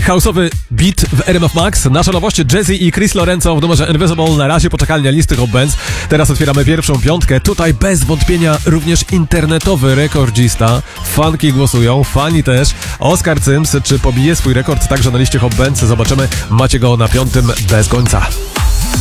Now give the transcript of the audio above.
house'owy beat w RMF Max. Nasze nowości Jazzy i Chris Lorenzo w numerze Invisible. Na razie poczekalnia listy Hot Bands. Teraz otwieramy pierwszą piątkę. Tutaj bez wątpienia również internetowy rekordzista. Fanki głosują, fani też. Oskar Cyms, czy pobije swój rekord także na liście Hot Bands? Zobaczymy. Macie go na 5. bez końca.